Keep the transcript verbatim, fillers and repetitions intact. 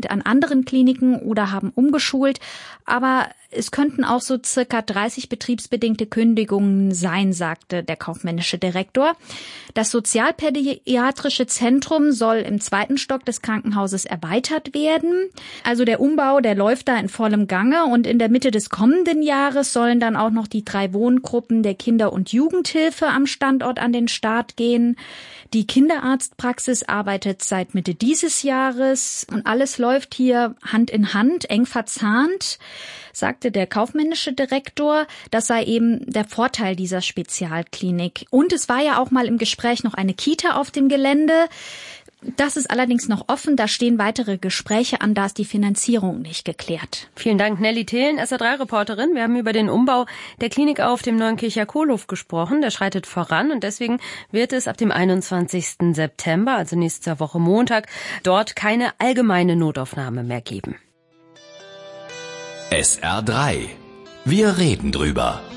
Zeit an anderen Kliniken oder haben umgeschult. Aber es könnten auch so circa dreißig betriebsbedingte Kündigungen sein, sagte der kaufmännische Direktor. Das sozialpädiatrische Zentrum soll im zweiten Stock des Krankenhauses erweitert werden. Also der Umbau, der läuft da in vollem Gange und in der Mitte des kommenden Jahres sollen dann auch noch die drei Wohngruppen der Kinder- und Jugendhilfe am Standort an den Start gehen. Die Kinderarztpraxis arbeitet seit Mitte dieses Jahres und alles läuft hier Hand in Hand, eng verzahnt, sagte der kaufmännische Direktor. Das sei eben der Vorteil dieser Spezialklinik. Und es war ja auch mal im Gespräch noch eine Kita auf dem Gelände. Das ist allerdings noch offen, da stehen weitere Gespräche an, da ist die Finanzierung nicht geklärt. Vielen Dank, Nelly Thelen, S R drei Reporterin. Wir haben über den Umbau der Klinik auf dem Neuenkircher Kohlhof gesprochen. Der schreitet voran und deswegen wird es ab dem einundzwanzigsten September, also nächste Woche Montag, dort keine allgemeine Notaufnahme mehr geben. S R drei. Wir reden drüber.